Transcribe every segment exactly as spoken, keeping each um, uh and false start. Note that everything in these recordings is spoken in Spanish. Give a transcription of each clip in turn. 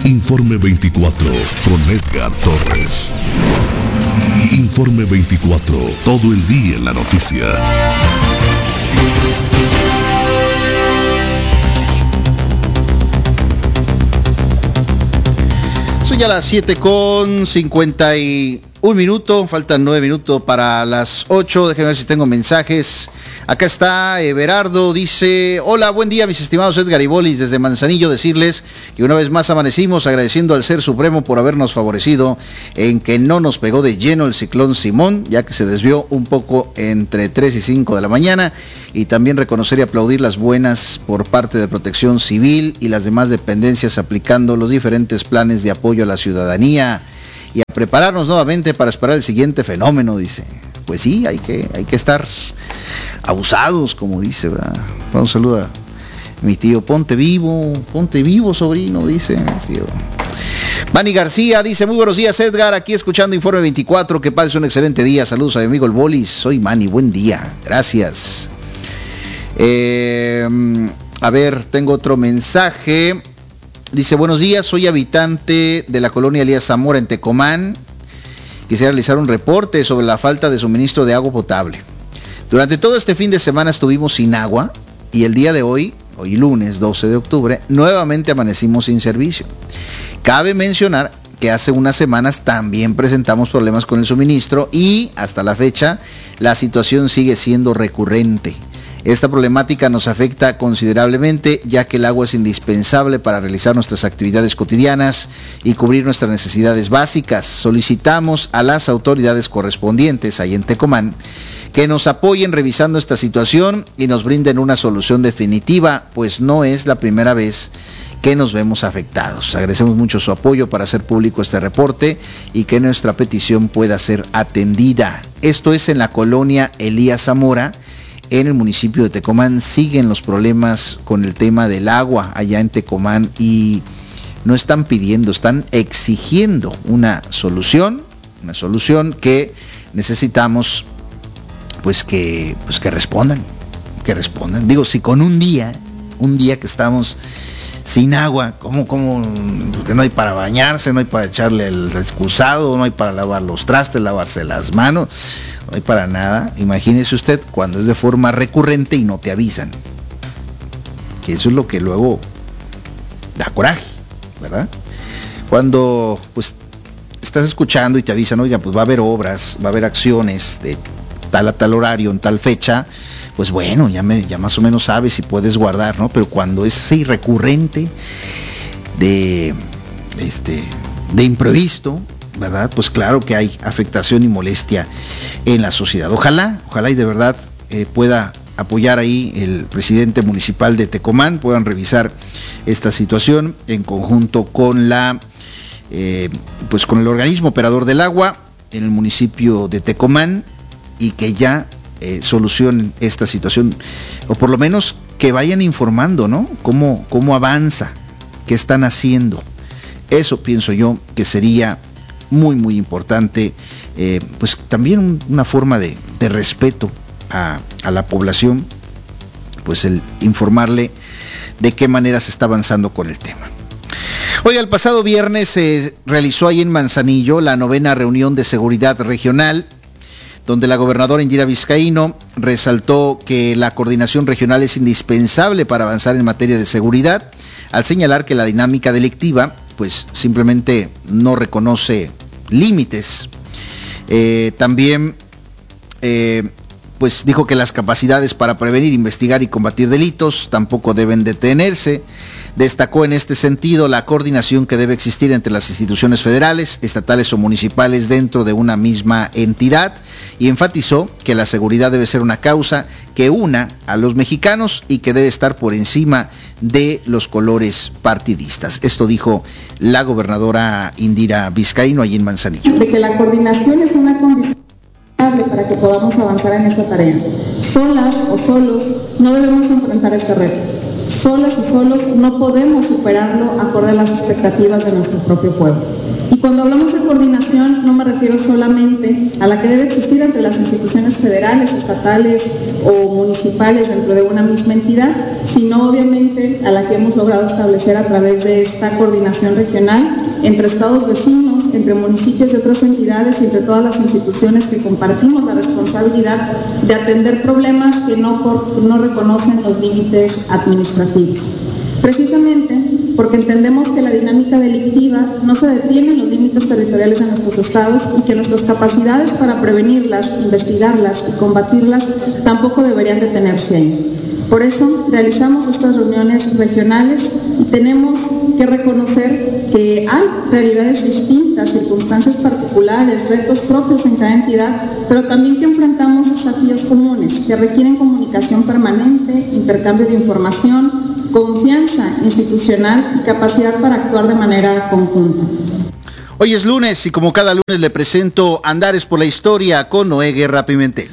Informe veinticuatro con Edgar Torres. Informe veinticuatro, todo el día en la noticia. Son ya las siete con cincuenta y un minuto, faltan nueve minutos para las ocho. Déjenme ver si tengo mensajes. Acá está Everardo, dice: hola, buen día mis estimados Edgar y Bolis, desde Manzanillo decirles que una vez más amanecimos agradeciendo al Ser Supremo por habernos favorecido en que no nos pegó de lleno el ciclón Simón, ya que se desvió un poco entre tres y cinco de la mañana, y también reconocer y aplaudir las buenas por parte de Protección Civil y las demás dependencias aplicando los diferentes planes de apoyo a la ciudadanía y a prepararnos nuevamente para esperar el siguiente fenómeno, dice. Pues sí, hay que, hay que estar abusados, como dice, ¿verdad? Un saludo a mi tío, ponte vivo, ponte vivo, sobrino, dice mi tío. Manny García dice: muy buenos días, Edgar, aquí escuchando Informe veinticuatro, que pases un excelente día, saludos a mi amigo el Bolis, soy Manny, buen día, gracias. Eh, a ver, tengo otro mensaje, dice: buenos días, soy habitante de la colonia Elías Zamora en Tecomán, quisiera realizar un reporte sobre la falta de suministro de agua potable. Durante todo este fin de semana estuvimos sin agua y el día de hoy, hoy lunes doce de octubre, nuevamente amanecimos sin servicio. Cabe mencionar que hace unas semanas también presentamos problemas con el suministro y hasta la fecha la situación sigue siendo recurrente. Esta problemática nos afecta considerablemente, ya que el agua es indispensable para realizar nuestras actividades cotidianas y cubrir nuestras necesidades básicas. Solicitamos a las autoridades correspondientes ahí en Tecomán que nos apoyen revisando esta situación y nos brinden una solución definitiva, pues no es la primera vez que nos vemos afectados. Agradecemos mucho su apoyo para hacer público este reporte y que nuestra petición pueda ser atendida. Esto es en la colonia Elías Zamora, en el municipio de Tecomán. Siguen los problemas con el tema del agua allá en Tecomán y no están pidiendo, están exigiendo una solución, una solución que necesitamos pues que pues que respondan, que respondan. Digo, si con un día, un día que estamos sin agua, ¿cómo, cómo? Porque no hay para bañarse, no hay para echarle el excusado, no hay para lavar los trastes, lavarse las manos, no hay para nada. Imagínese usted cuando es de forma recurrente y no te avisan, que eso es lo que luego da coraje, ¿verdad? Cuando pues estás escuchando y te avisan, oiga, pues va a haber obras, va a haber acciones de tal a tal horario, en tal fecha, pues bueno, ya, me, ya más o menos sabes si puedes guardar, ¿no? Pero cuando es así recurrente, de, este, de imprevisto, ¿verdad? Pues claro que hay afectación y molestia en la sociedad. Ojalá, ojalá y de verdad eh, pueda apoyar ahí el presidente municipal de Tecomán, puedan revisar esta situación en conjunto con la, eh, pues con el organismo operador del agua en el municipio de Tecomán, y que ya eh, solucionen esta situación, o por lo menos que vayan informando, ¿no? Cómo, cómo avanza, qué están haciendo. Eso pienso yo que sería muy muy importante, eh, pues también un, una forma de, de respeto a, a la población, pues el informarle de qué manera se está avanzando con el tema. Hoy, el pasado viernes, se eh, realizó ahí en Manzanillo la novena reunión de seguridad regional, donde la gobernadora Indira Vizcaíno resaltó que la coordinación regional es indispensable para avanzar en materia de seguridad, al señalar que la dinámica delictiva pues simplemente no reconoce límites. Eh, también eh, pues dijo que las capacidades para prevenir, investigar y combatir delitos tampoco deben detenerse. Destacó en este sentido la coordinación que debe existir entre las instituciones federales, estatales o municipales dentro de una misma entidad, y enfatizó que la seguridad debe ser una causa que una a los mexicanos y que debe estar por encima de los colores partidistas. Esto dijo la gobernadora Indira Vizcaíno allí en Manzanillo. De que la coordinación es una condición para que podamos avanzar en esta tarea. Solas o solos no debemos enfrentar este reto. Solas y solos no podemos superarlo acorde a las expectativas de nuestro propio pueblo. Y Cuando hablamos de coordinación, no me refiero solamente a la que debe existir entre las instituciones federales, estatales o municipales dentro de una misma entidad, sino obviamente a la que hemos logrado establecer a través de esta coordinación regional entre estados vecinos, entre municipios y otras entidades y entre todas las instituciones que compartimos la responsabilidad de atender problemas que no, por, no reconocen los límites administrativos. Precisamente porque entendemos que la dinámica delictiva no se detiene en los límites territoriales de nuestros estados y que nuestras capacidades para prevenirlas, investigarlas y combatirlas tampoco deberían detenerse ahí. Por eso realizamos estas reuniones regionales y tenemos que reconocer que hay realidades distintas, circunstancias particulares, retos propios en cada entidad, pero también que enfrentamos desafíos comunes que requieren comunicación permanente, intercambio de información, confianza institucional y capacidad para actuar de manera conjunta. Hoy es lunes y como cada lunes le presento Andares por la Historia con Noé Guerra Pimentel.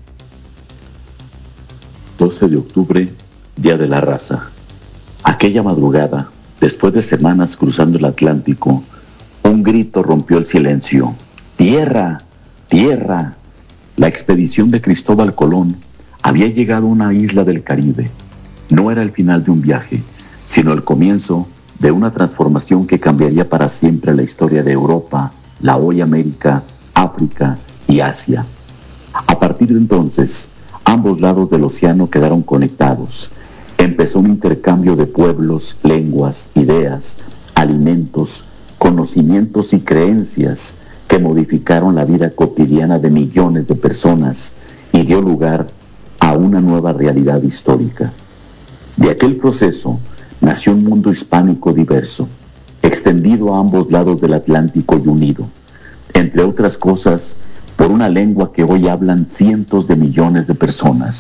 doce de octubre, Día de la Raza. Aquella madrugada, después de semanas cruzando el Atlántico, un grito rompió el silencio. ¡Tierra! ¡Tierra! La expedición de Cristóbal Colón había llegado a una isla del Caribe. No era el final de un viaje, sino el comienzo de una transformación que cambiaría para siempre la historia de Europa, la hoy América, África y Asia. A partir de entonces, ambos lados del océano quedaron conectados. Empezó un intercambio de pueblos, lenguas, ideas, alimentos, conocimientos y creencias que modificaron la vida cotidiana de millones de personas y dio lugar a una nueva realidad histórica. De aquel proceso nació un mundo hispánico diverso, extendido a ambos lados del Atlántico y unido, entre otras cosas, por una lengua que hoy hablan cientos de millones de personas.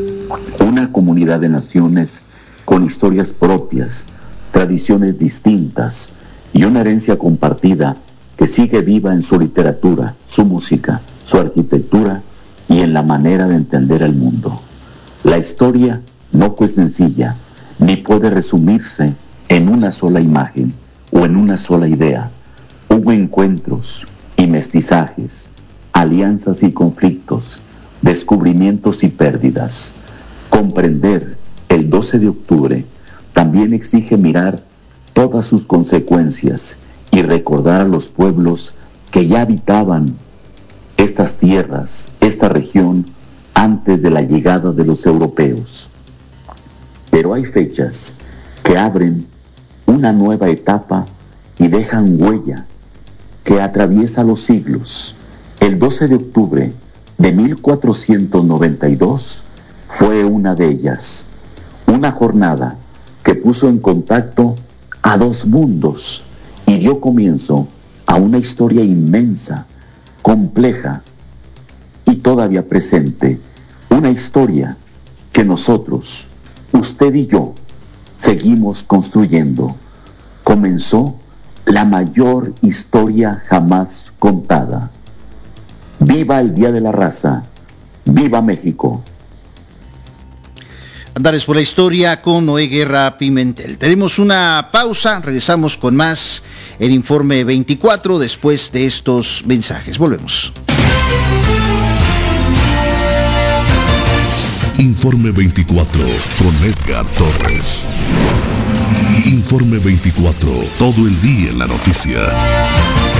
Una comunidad de naciones con historias propias, tradiciones distintas y una herencia compartida que sigue viva en su literatura, su música, su arquitectura y en la manera de entender el mundo. La historia no fue sencilla, ni puede resumirse en una sola imagen o en una sola idea. Hubo encuentros y mestizajes, alianzas y conflictos, descubrimientos y pérdidas. Comprender el doce de octubre también exige mirar todas sus consecuencias y recordar a los pueblos que ya habitaban estas tierras, esta región, antes de la llegada de los europeos. Pero hay fechas que abren una nueva etapa y dejan huella que atraviesa los siglos. El doce de octubre de mil cuatrocientos noventa y dos fue una de ellas, una jornada que puso en contacto a dos mundos y dio comienzo a una historia inmensa, compleja y todavía presente, una historia que nosotros, usted y yo, seguimos construyendo. Comenzó la mayor historia jamás contada. ¡Viva el Día de la Raza! ¡Viva México! Andares por la Historia con Noé Guerra Pimentel. Tenemos una pausa, regresamos con más en Informe veinticuatro después de estos mensajes. Volvemos. Informe veinticuatro con Edgar Torres. Informe veinticuatro, todo el día en la noticia.